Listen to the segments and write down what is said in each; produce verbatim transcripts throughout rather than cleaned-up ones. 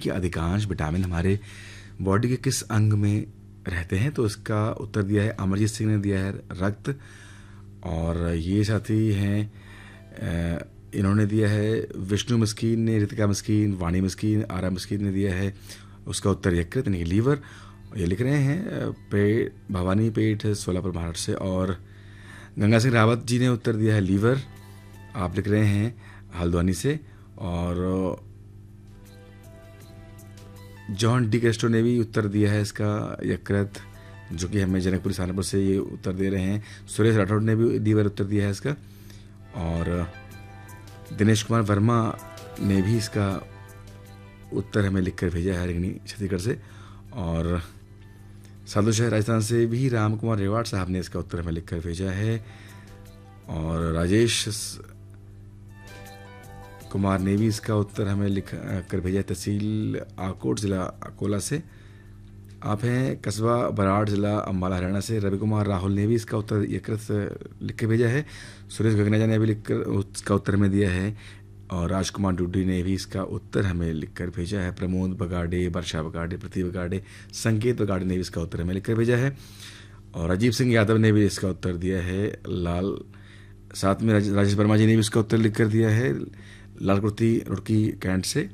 कि अधिकांश विटामिन हमारे बॉडी के किस अंग में रहते हैं? तो इसका उत्तर दिया है अमरजीत सिंह ने, दिया है रक्त। और ये साथी हैं, इन्होंने दिया है विष्णु मस्कीन ने, रितिका मस्कीन, वाणी मस्कीन, आरा मस्कीन ने दिया है उसका उत्तर यकृत यानी कि लीवर। ये लिख रहे हैं पे भवानी पेठ सोलापुर महाराष्ट्र से। और गंगा सिंह रावत जी ने उत्तर दिया है लीवर, आप लिख रहे हैं हल्द्वानी से। और जॉन डी कैस्ट्रो ने भी उत्तर दिया है इसका यकृत, जो कि हमें जनकपुरी सहारनपुर से ये उत्तर दे रहे हैं। सुरेश राठौड़ ने भी लीवर उत्तर दिया है इसका। और दिनेश कुमार वर्मा ने भी इसका उत्तर हमें लिखकर भेजा है हरिगनी छत्तीसगढ़ से। और साधु शहर राजस्थान से भी राम कुमार रेवाड़ साहब ने इसका उत्तर हमें लिखकर भेजा है। और राजेश कुमार ने भी इसका उत्तर हमें लिख कर भेजा है तहसील आकोट जिला अकोला से। आप हैं कस्बा बराड़ जिला अम्बाला हरियाणा से। रवि कुमार राहुल ने भी इसका उत्तर यकृत लिख के भेजा है। सुरेश गगनेजा ने भी लिखकर उसका उत्तर हमें दिया है। और राजकुमार डूडी ने भी इसका उत्तर हमें लिखकर भेजा है। प्रमोद बगाड़े, वर्षा बगाड़े, पृथ्वी बगाड़े, संकेत बगाड़े ने भी इसका उत्तर हमें लिखकर भेजा है। और अजीब सिंह यादव ने भी इसका उत्तर दिया है लाल। साथ में राजेश वर्मा जी ने भी इसका उत्तर लिखकर दिया है लाल कुर्ती रुड़की कैंट से।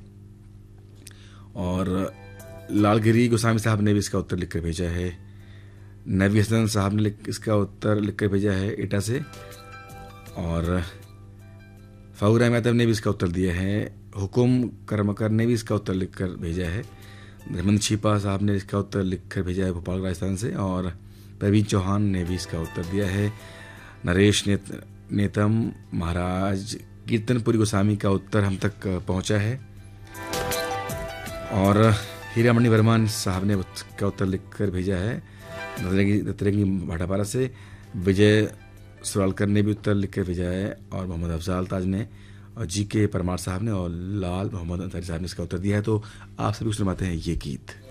और लालगिरी गोस्वामी साहब ने भी इसका उत्तर लिखकर भेजा है। नवी हसन साहब ने इसका उत्तर लिखकर भेजा है एटा से। और फाउरा यादव ने भी इसका उत्तर दिया है। हुकुम कर्मकर ने भी इसका उत्तर लिखकर भेजा है। धर्मेंद्र छिपा साहब ने इसका उत्तर लिखकर भेजा है भोपाल राजस्थान से। और प्रवीण चौहान ने भी इसका उत्तर दिया है। नरेश नेत, नेतम महाराज कीर्तनपुरी गोस्वामी का उत्तर हम तक पहुंचा है। और हीरामणि वर्मा साहब ने उसका उत्तर लिखकर भेजा है दतरंगी भाटापारा से। विजय सुरालकर ने भी उत्तर लिखकर भेजा है। और मोहम्मद अफजाल ताज ने, और जी के परमार साहब ने, और लाल मोहम्मद अंसारी साहब ने इसका उत्तर दिया है। तो आप सभी को सुनवाते हैं ये गीत।